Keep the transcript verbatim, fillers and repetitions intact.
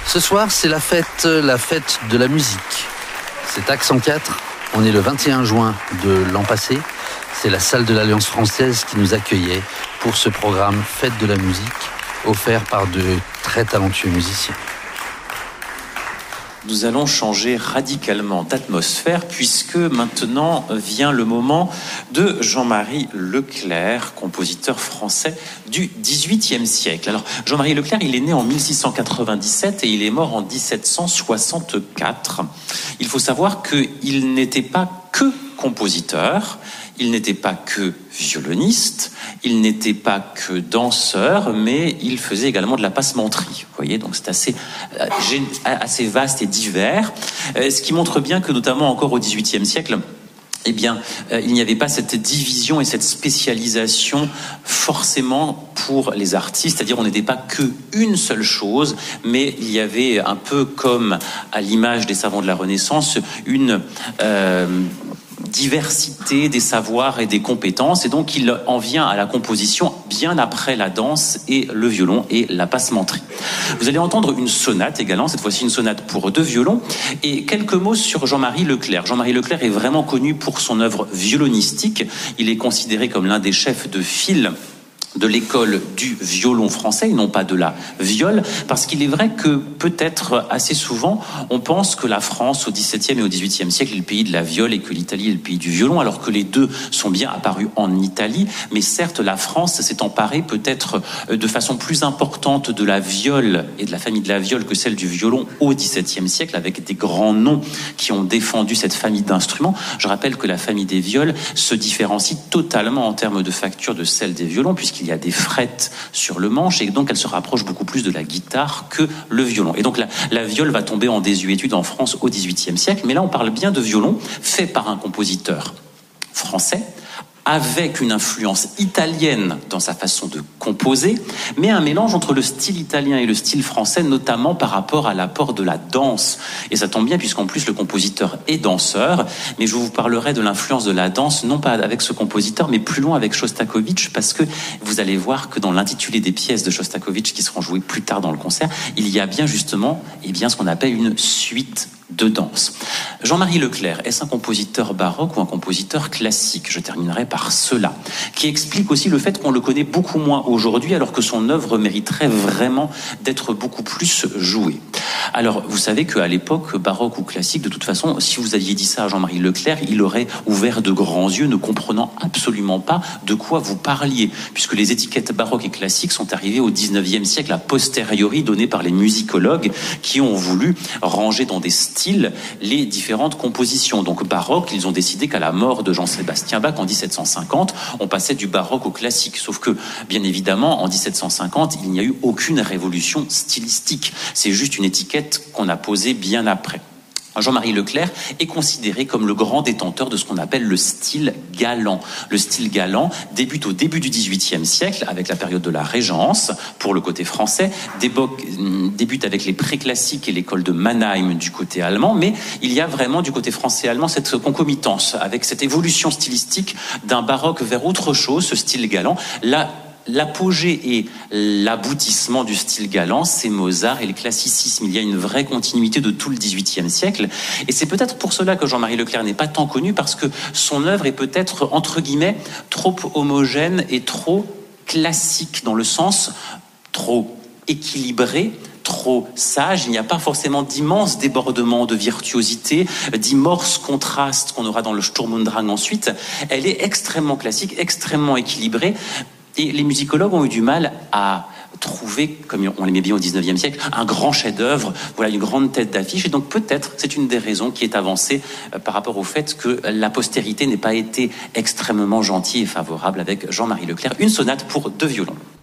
Ce soir, c'est la fête, la fête de la musique. C'est A C cent quatre, on est le vingt et un juin de l'an passé. C'est la salle de l'Alliance française qui nous accueillait pour ce programme Fête de la musique, offert par de très talentueux musiciens. Nous allons changer radicalement d'atmosphère puisque maintenant vient le moment de Jean-Marie Leclerc, compositeur français du dix-huitième siècle. Alors Jean-Marie Leclerc, il est né en mille six cent quatre-vingt-dix-sept et il est mort en dix-sept cent soixante-quatre. Il faut savoir qu'il n'était pas que compositeur, il n'était pas que violoniste, il n'était pas que danseur, mais il faisait également de la passementerie. Vous voyez, donc c'est assez, assez vaste et divers, ce qui montre bien que notamment encore au dix-huitième siècle, eh bien, euh, il n'y avait pas cette division et cette spécialisation forcément pour les artistes, c'est-à-dire on n'était pas que une seule chose, mais il y avait un peu comme à l'image des savants de la Renaissance, une euh, diversité des savoirs et des compétences, et donc il en vient à la composition bien après la danse et le violon et la passementerie. Vous allez entendre une sonate également, cette fois-ci une sonate pour deux violons, et quelques mots sur Jean-Marie Leclerc. Jean-Marie Leclerc est vraiment connu pour son œuvre violonistique, il est considéré comme l'un des chefs de file de l'école du violon français et non pas de la viole, parce qu'il est vrai que peut-être assez souvent on pense que la France au dix-septième et au dix-huitième siècle est le pays de la viole et que l'Italie est le pays du violon, alors que les deux sont bien apparus en Italie, mais certes la France s'est emparée peut-être de façon plus importante de la viole et de la famille de la viole que celle du violon au dix-septième siècle, avec des grands noms qui ont défendu cette famille d'instruments. Je rappelle que la famille des viols se différencie totalement en termes de facture de celle des violons, puisqu'il il y a des frettes sur le manche et donc elle se rapproche beaucoup plus de la guitare que le violon. Et donc la, la viole va tomber en désuétude en France au dix-huitième siècle, mais là on parle bien de violon fait par un compositeur français avec une influence italienne dans sa façon de composer, mais un mélange entre le style italien et le style français, notamment par rapport à l'apport de la danse. Et ça tombe bien puisqu'en plus le compositeur est danseur, mais je vous parlerai de l'influence de la danse, non pas avec ce compositeur, mais plus loin avec Shostakovich, parce que vous allez voir que dans l'intitulé des pièces de Shostakovich qui seront jouées plus tard dans le concert, il y a bien justement eh bien, ce qu'on appelle une suite de danse. Jean-Marie Leclerc, est-ce un compositeur baroque ou un compositeur classique? Je terminerai par cela, qui explique aussi le fait qu'on le connaît beaucoup moins aujourd'hui, alors que son œuvre mériterait vraiment d'être beaucoup plus jouée. Alors, vous savez qu'à l'époque, baroque ou classique, de toute façon, si vous aviez dit ça à Jean-Marie Leclerc, il aurait ouvert de grands yeux, ne comprenant absolument pas de quoi vous parliez, puisque les étiquettes baroques et classiques sont arrivées au dix-neuvième siècle, a posteriori données par les musicologues qui ont voulu ranger dans des styles les différentes compositions. Donc baroque, ils ont décidé qu'à la mort de Jean-Sébastien Bach en dix-sept cent cinquante, on passait du baroque au classique. Sauf que, bien évidemment, en dix-sept cent cinquante, il n'y a eu aucune révolution stylistique. C'est juste une étiquette qu'on a posée bien après. Jean-Marie Leclerc est considéré comme le grand détenteur de ce qu'on appelle le style galant. Le style galant débute au début du dix-huitième siècle avec la période de la Régence pour le côté français, débute avec les préclassiques et l'école de Mannheim du côté allemand, mais il y a vraiment du côté français et allemand cette concomitance avec cette évolution stylistique d'un baroque vers autre chose, ce style galant. Là, l'apogée et l'aboutissement du style galant, c'est Mozart et le classicisme. Il y a une vraie continuité de tout le dix-huitième siècle. Et c'est peut-être pour cela que Jean-Marie Leclerc n'est pas tant connu, parce que son œuvre est peut-être, entre guillemets, trop homogène et trop classique, dans le sens trop équilibré, trop sage. Il n'y a pas forcément d'immenses débordements de virtuosité, d'immenses contrastes qu'on aura dans le Sturm und Drang ensuite. Elle est extrêmement classique, extrêmement équilibrée. Et les musicologues ont eu du mal à trouver, comme on l'aimait bien au dix-neuvième siècle, un grand chef-d'œuvre, voilà, une grande tête d'affiche. Et donc peut-être, c'est une des raisons qui est avancée euh, par rapport au fait que la postérité n'ait pas été extrêmement gentille et favorable avec Jean-Marie Leclerc. Une sonate pour deux violons.